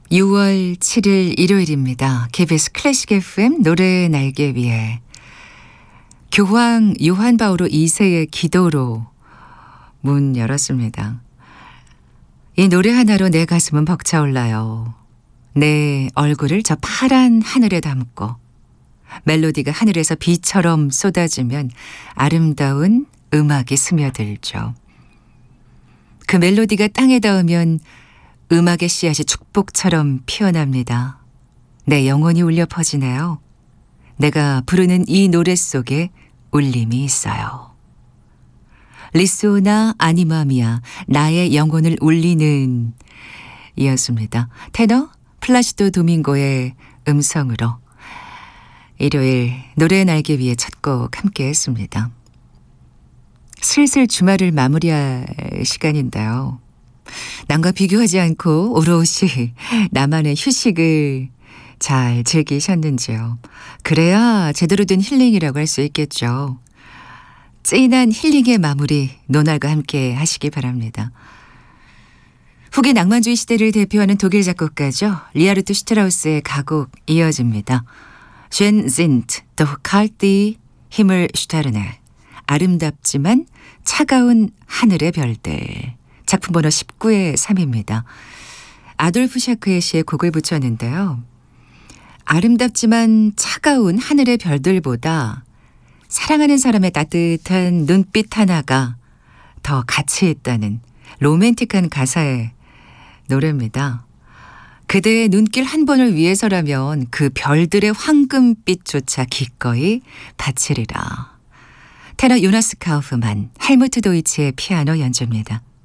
6월 7일 일요일입니다. KBS 클래식 FM 노래 날개 위에 교황 요한 바오로 2세의 기도로 문 열었습니다. 이 노래 하나로 내 가슴은 벅차올라요. 내 얼굴을 저 파란 하늘에 담고 멜로디가 하늘에서 비처럼 쏟아지면 아름다운 음악이 스며들죠. 그 멜로디가 땅에 닿으면 음악의 씨앗이 축복처럼 피어납니다. 내 영혼이 울려 퍼지네요. 내가 부르는 이 노래 속에 울림이 있어요. 리소나 아니마미아 나의 영혼을 울리는 이었습니다. 테너 플라시도 도밍고의 음성으로 일요일 노래 날개 위에 첫 곡 함께 했습니다. 슬슬 주말을 마무리할 시간인데요. 남과 비교하지 않고 오롯이 나만의 휴식을 잘 즐기셨는지요. 그래야 제대로 된 힐링이라고 할 수 있겠죠. 찐한 힐링의 마무리 노날과 함께 하시기 바랍니다. 후기 낭만주의 시대를 대표하는 독일 작곡가죠. 리하르트 슈트라우스의 가곡 이어집니다. 쉔 진트 더 칼디 히멀 슈타르네 아름답지만 차가운 하늘의 별들. 작품 번호 19의 3입니다. 아돌프 샤크의 시에 곡을 붙였는데요. 아름답지만 차가운 하늘의 별들보다 사랑하는 사람의 따뜻한 눈빛 하나가 더 가치 있다는 로맨틱한 가사의 노래입니다. 그대의 눈길 한 번을 위해서라면 그 별들의 황금빛조차 기꺼이 바치리라. 테너 요나스 카우프만, 헬무트 도이치의 피아노 연주입니다.